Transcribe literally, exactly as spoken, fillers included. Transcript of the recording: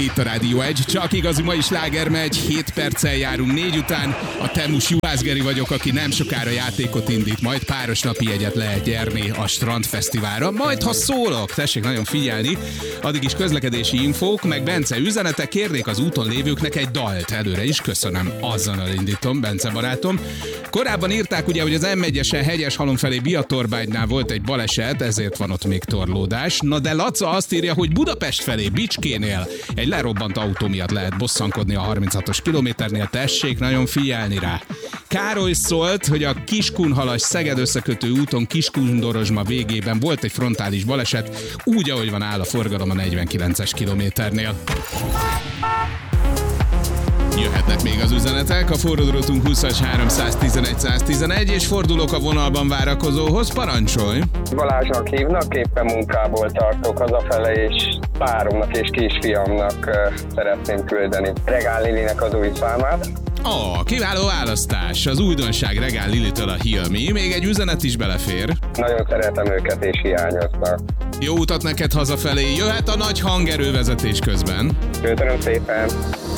Itt a Rádió egy, csak igazi mai sláger megy, hét perccel járunk négy után. A Temus Juhász Geri vagyok, aki nem sokára játékot indít, majd páros napi jegyet lehet nyerni a Strandfesztiválra. Majd ha szólok, tessék nagyon figyelni, addig is közlekedési infók, meg Bence üzenete, kérnék az úton lévőknek egy dalt. Előre is köszönöm, azzal indítom, Bence barátom. Korábban írták ugye, hogy az em egyesen Hegyeshalom felé Biatorbánynál volt egy baleset, ezért van ott még torlódás. Na de Laca azt írja, hogy Budapest felé Bicskénél egy lerobbant autó miatt lehet bosszankodni a harminchatos kilométernél, tessék nagyon figyelni rá. Károly szólt, hogy a Kiskunhalas-Szeged összekötő úton Kiskundorozsma végében volt egy frontális baleset, úgy, ahogy van áll a forgalom a negyvenkilences kilométernél. Jöhetnek még az üzenetek, a forródrótunk húszas háromszáztizenegy száztizenegy, és fordulok a vonalban várakozóhoz, parancsolj! Balázsnak hívnak, éppen munkából tartok hazafele, és páromnak és kisfiamnak uh, szeretném küldeni Regál Lilinek az új számát. Ó, oh, kiváló választás! Az újdonság Regál Lilitől a Hilmi, még egy üzenet is belefér. Nagyon szeretem őket, és hiányoznak. Jó utat neked hazafelé, jöhet a nagy hangerővezetés közben. Köszönöm szépen!